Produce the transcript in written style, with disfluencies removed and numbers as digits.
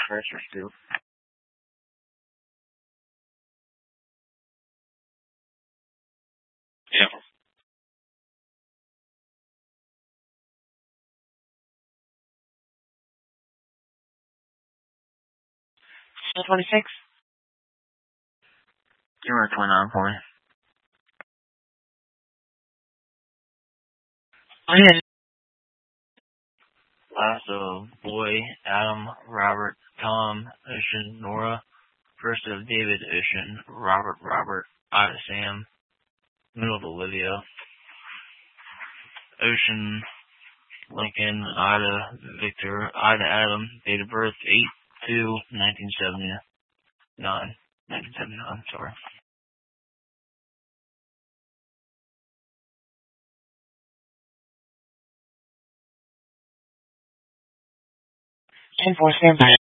pressure too. Yeah. 26. You were 29 for me. Oh, yeah. Last of Boy, Adam, Robert, Tom, Ocean, Nora. First of David, Ocean, Robert, Ida, Sam. Middle of Olivia. Ocean, Lincoln, Ida, Victor, Ida, Adam. Date of birth, 8/2/1979. 1979, sorry. 10-4 standby.